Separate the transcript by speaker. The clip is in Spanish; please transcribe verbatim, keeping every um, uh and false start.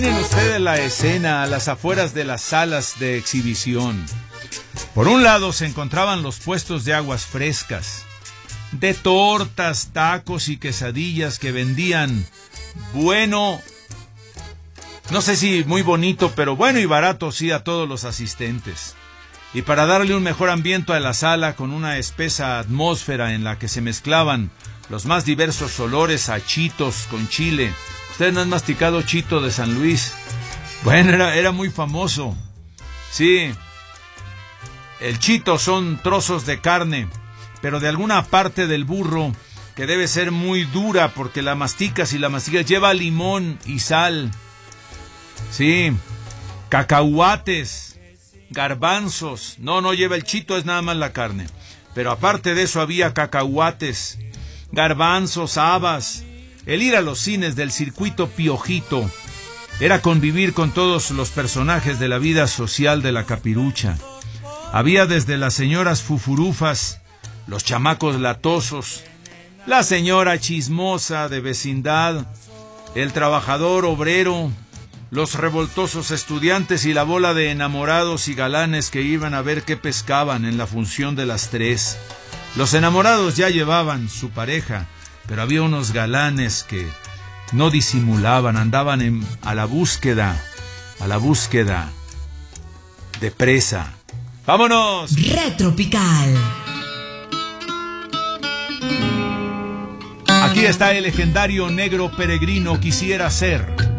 Speaker 1: Miren ustedes la escena a las afueras de las salas de exhibición. Por un lado se encontraban los puestos de aguas frescas, de tortas, tacos y quesadillas que vendían bueno, no sé si muy bonito, pero bueno y barato sí a todos los asistentes. Y para darle un mejor ambiente a la sala con una espesa atmósfera en la que se mezclaban los más diversos olores a chitos con chile. ¿Ustedes no han masticado chito de San Luis? Bueno, era, era muy famoso. Sí, el chito son trozos de carne, pero de alguna parte del burro que debe ser muy dura porque la masticas y la masticas. Lleva limón y sal. Sí, cacahuates, garbanzos. No, no lleva el chito, es nada más la carne. Pero aparte de eso había cacahuates, garbanzos, habas. El ir a los cines del circuito Piojito era convivir con todos los personajes de la vida social de la Capirucha. Había desde las señoras fufurufas, los chamacos latosos, la señora chismosa de vecindad, el trabajador obrero, los revoltosos estudiantes y la bola de enamorados y galanes que iban a ver qué pescaban en la función de las tres. Los enamorados ya llevaban su pareja, pero había unos galanes que no disimulaban, andaban en, a la búsqueda, a la búsqueda de presa. ¡Vámonos!
Speaker 2: Retropical.
Speaker 1: Aquí está el legendario Negro Peregrino, Quisiera Ser.